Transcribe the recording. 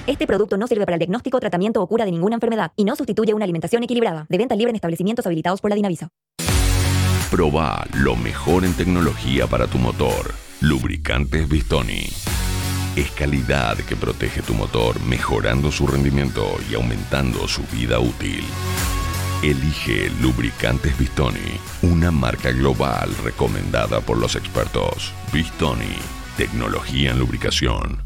Este producto no sirve para el diagnóstico, tratamiento o cura de ninguna enfermedad y no sustituye una alimentación equilibrada. De venta libre en establecimientos habilitados por la Dinavisa. Probá lo mejor en tecnología para tu motor. Lubricantes Bistoni. Es calidad que protege tu motor, mejorando su rendimiento y aumentando su vida útil. Elige Lubricantes Bistoni, una marca global recomendada por los expertos. Bistoni, tecnología en lubricación.